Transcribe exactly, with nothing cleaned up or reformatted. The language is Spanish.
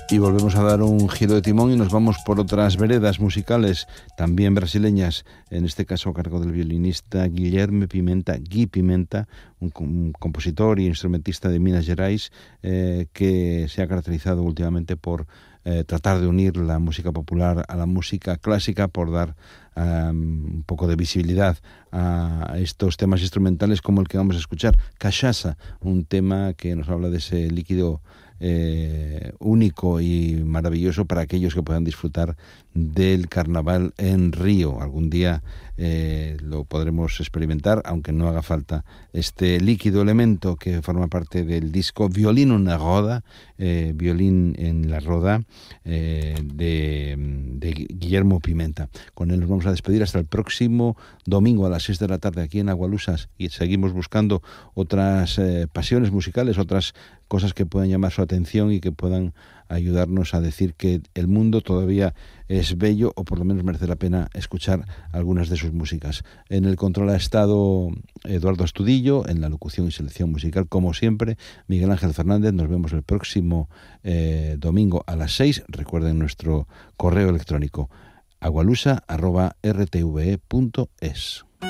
Y volvemos a dar un giro de timón y nos vamos por otras veredas musicales, también brasileñas, en este caso a cargo del violinista Guilherme Pimenta, Gui Pimenta, un, un compositor y instrumentista de Minas Gerais, eh, que se ha caracterizado últimamente por eh, tratar de unir la música popular a la música clásica, por dar um, un poco de visibilidad a estos temas instrumentales como el que vamos a escuchar, Cachaça, un tema que nos habla de ese líquido Eh, único y maravilloso para aquellos que puedan disfrutar del carnaval en Río. Algún día eh, lo podremos experimentar, aunque no haga falta este líquido elemento que forma parte del disco Violino na Roda, eh, Violín en la Roda, eh, de, de Guillermo Pimenta. Con él nos vamos a despedir hasta el próximo domingo a las seis de la tarde aquí en Agualusas, y seguimos buscando otras eh, pasiones musicales, otras cosas que puedan llamar su atención y que puedan ayudarnos a decir que el mundo todavía es bello, o por lo menos merece la pena escuchar algunas de sus músicas. En el control ha estado Eduardo Astudillo, en la locución y selección musical, como siempre, Miguel Ángel Fernández. Nos vemos el próximo eh, domingo a las seis. Recuerden nuestro correo electrónico agualusa arroba r t v e punto es.